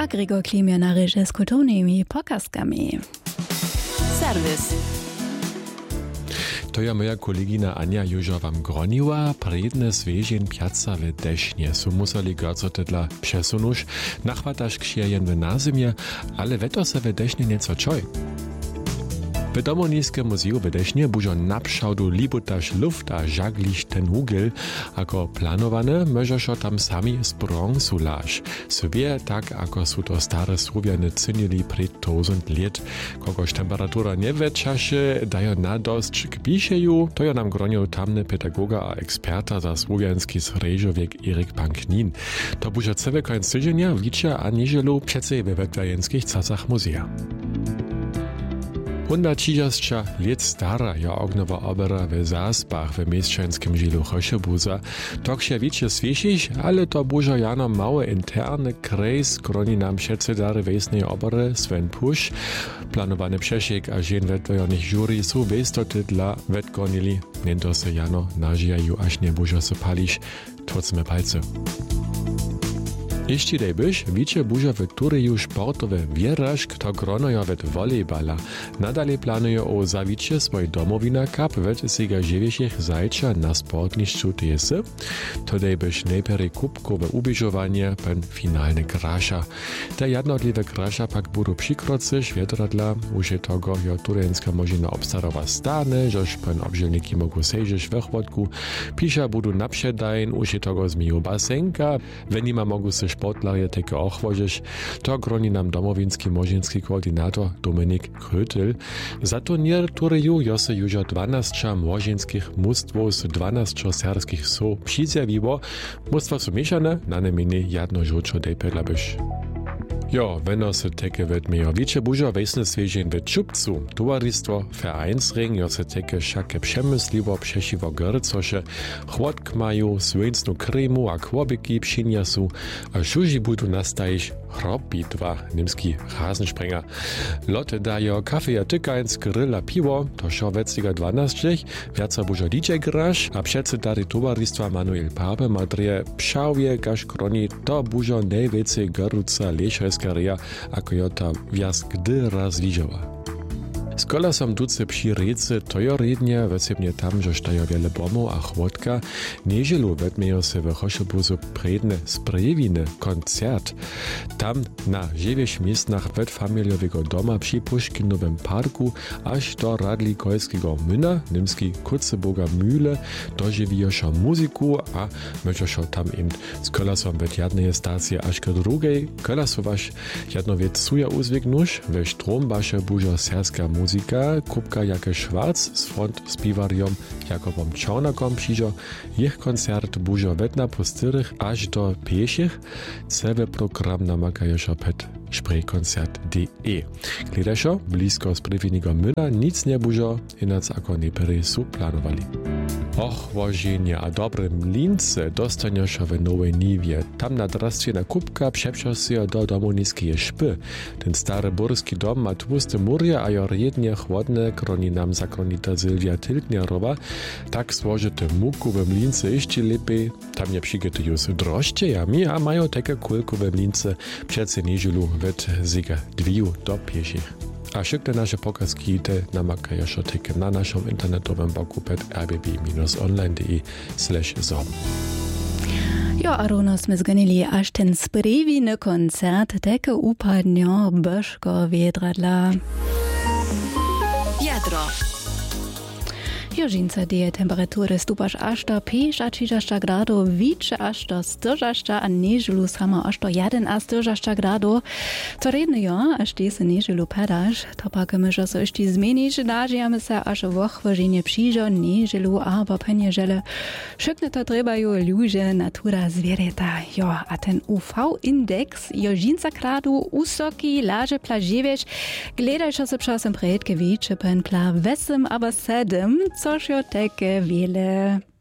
A Gregor Klimia na režie s kulturnými pokazkami. Serwis. To je moja kolegina Ania Južo wam groniła, predne zwierzeń piazza w desznie. Su museli gorco dla przesunuć, nachwatasz ksierjen w nazimie, ale weto se w desznie nieco czoj. W Domoniskim Muzeum w Desznie bużo napszałdu libutaż luft a żagliś ten ugel, ako planowane, możesz tam sami sprong sulaż. Sobie tak, ako su to stare Słowiany cynili przed 1000 lat. Kogoś temperatura nie weczasze, dają nadość kpiszeju, to ja nam gronił tamny pedagoga a eksperta za słowiański sreżowiek Erik Panknin. To bużo całe końc tydzienia wlicza a nieżelu przece we wetwajenskich casach muzea. 130 lat stara je ognowa opera w Zaspach w mieszczańskim žilu Chošebuza. Tak się wiecie słyszeć, ale to bużo jano mały interny krejs, kroni nam przedsedary wiesnej opery Sven Pusch. Planowany przesiek a żen wetwajonych jury su westoty dla wetgonili. Nento se jano nażijaju, aż nie bużo se palisz. Trocmy palce. Jeśli daj byś, wiecie bużo w turiju sportowe wierażk, to gronojo wet volejbala. Nadalej planuje o zawicie swoj domowina cup wet siga żywieszych zajcza na sportniszczu TS. To daj byś najpierw kubkowe ubieżowanie, pen finalny grasza. Te jednotliwe grasza pak budu przykrocy świetradla, uże tego jo turenska możina obstarowa stane, żeż pen obżelniki mogą sejrzeć w ochwodku. Pisza budu naprzedajn, uże tego zmiju basenka, wenima mogą se sportlerje teke ochwožiš, to groni nam domowinski možinski koordinator Dominik Krötel. Za turnier turiju jose južo 12 možinskich mustwów z 12 serbskich so přizjawiło. Mustwa su mieszane, na nemini jadno žučo dejpedla byš. Jo, wenn se teke wird mehr. Wiecie bužo wesne zwierzeń w Čupcu. Towarzystwo Vereinsring jo se teke šake przemysliwo przesiwo grycoše. Chłodk mają, słynstnu kremu a kłobiki pšinja su. A šuži budu nastajiš hrobbitwa, nimski Rasensprenger. Lotte dajo kafe a tykajns, grill a piwo, to šo wetziga 12, wiaca bužo DJ graš, a předsedary towarzystwa Manuel Pape madrije pšavje gaš kroni, to bužo najvecej gryca lešajska ako jo ta wjaz gdy raz widziała. Z kolasom duce psi rece tojo rednie, wesebnie tam, że stajo wiele bomów a chłodka, nieżelu wetmejo se w Chošebuzu predne sprejewiny koncert. Tam na żywych miejscach wet familiowego doma przy Puškinowym parku aż do Radlikojskiego młyna, nimski Kutzeboga Mühle, dożywioszo muzyku, a możeszo tam im z kolasom wet jednej stacji aż k drugiej. Kolasowaś jedno wiec suja uzwignusz, we Strombasze bużo serska muzika, Kupka Jake Schwarz z front spiwariom Jakobom Czornakom přižo. Ich koncert bužo wetna pustyrych aż do pieszych. Cały program namakajošo pet sprejkoncert.de. Gledajšo, blisko z prywinigo myla, nic nie bužo, inac ako neperi su planowali. Och, wożenie a dobre mlince dostanioszo w Nowej Niwie. Tam na drastwie na Kupka przeprzał się do domu niskie szpy. Ten stary burski dom ma tłuste mury, a jo rednie chłodne, kroni nam zakronita Sylwia Tiltnerowa. Tak złożyte muku w mlince jeszcze lepiej. Tam nie przygotują się drożdżejami, a mają takie kulku w mlince. Przece niedzielu wet ziga 2 do 5. A wszystkie nasze pokazki te namakajošo teke na naszym internetowym blogu rbb-online.de/zom. Jo, a runo sme zganili až ten sprejviny koncert teke upadnjo Božko Vedradla. Jadro. Jožinca deje temperatury stupaš až do 5 gradów, wicze až do 40, a nieželu sama až do 11 gradów. Co redne jo, až ty se nieželu padaš, to pak myžo so ešte zmeniš, nažijame se až v ochvoženje přižo, nieželu, abo penježele. Všakne to trebajú ľuže, natura, zviereta. Jo, a ten UV-index jožinca gradu usoki, laže plaživeš, gledajšo se časem predke viče pen pla 8 abo 7, což jo teke wiele.